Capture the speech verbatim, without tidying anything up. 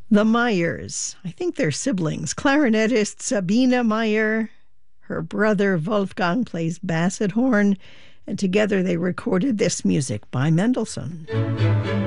The Meyers, I think they're siblings. Clarinetist Sabine Meyer, her brother Wolfgang plays bass at horn, and together they recorded this music by Mendelssohn.